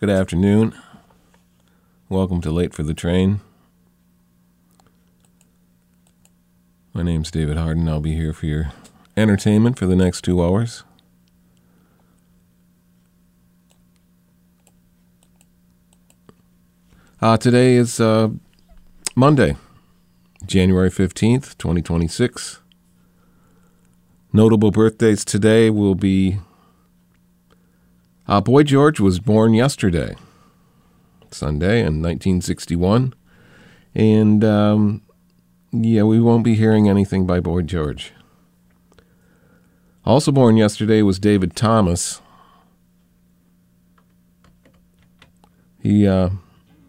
Good afternoon. Welcome to Late for the Train. My name's David Harden. I'll be here for your entertainment for the next 2 hours. Today is Monday, January 15th, 2026. Notable birthdays today will be Boy George was born yesterday, Sunday, in 1961. And, we won't be hearing anything by Boy George. Also born yesterday was David Thomas. We'll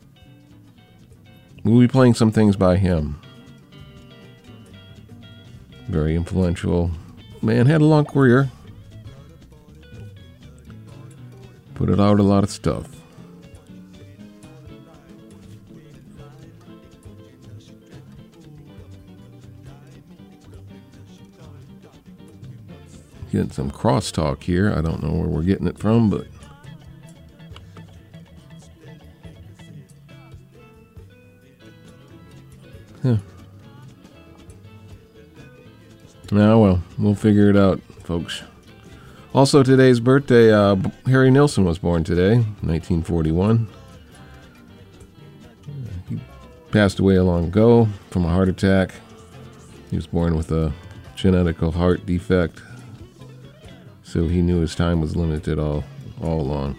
be playing some things by him. Very influential man, had a long career. Put out a lot of stuff. Getting some crosstalk here. I don't know where we're getting it from, but well, we'll figure it out, folks. Also, today's birthday, Harry Nilsson was born today, 1941. He passed away long ago from a heart attack. He was born with a genetical heart defect, so he knew his time was limited all along.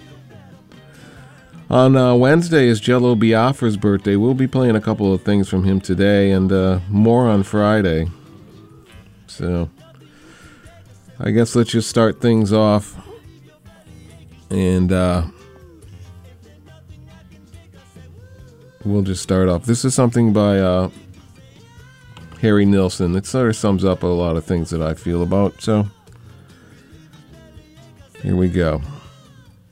On Wednesday is Jello Biafra's birthday. We'll be playing a couple of things from him today, and more on Friday. So I guess let's just start things off. And we'll just start off. This is something by Harry Nilsson. It sort of sums up a lot of things that I feel about. So here we go.